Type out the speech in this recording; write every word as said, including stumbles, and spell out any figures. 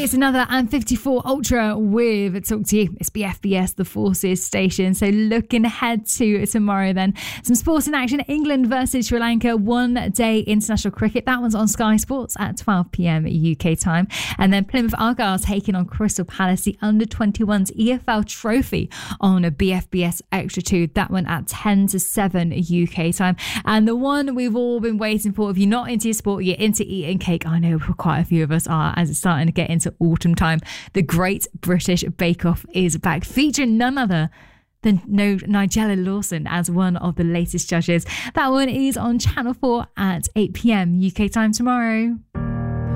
It's another M fifty-four Ultra with Talk to You. It's B F B S, the Forces station. So looking ahead to tomorrow then. Some sports in action. England versus Sri Lanka. One day international cricket. That one's on Sky Sports at twelve p.m. U K time. And then Plymouth Argyle taking on Crystal Palace, the under twenty-ones E F L Trophy on a B F B S Extra two. That one at ten to seven U K time. And the one we've all been waiting for. If you're not into your sport, you're into eating cake. I know quite a few of us are as it's starting to get into autumn time. The Great British Bake Off is back, featuring none other than no Nigella Lawson as one of the latest judges. That one is on Channel four at eight p.m. U K time tomorrow.